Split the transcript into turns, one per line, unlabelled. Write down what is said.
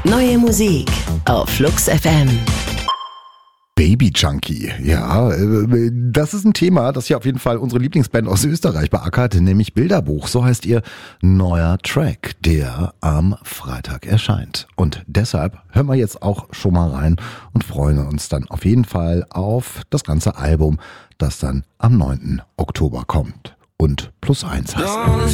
Neue Musik auf Flux FM.
Baby Junkie, ja, das ist ein Thema, das hier auf jeden Fall unsere Lieblingsband aus Österreich beackert, nämlich Bilderbuch. So heißt ihr neuer Track, der am Freitag erscheint. Und deshalb hören wir jetzt auch schon mal rein und freuen uns dann auf jeden Fall auf das ganze Album, das dann am 9. Oktober kommt und +1 heißt.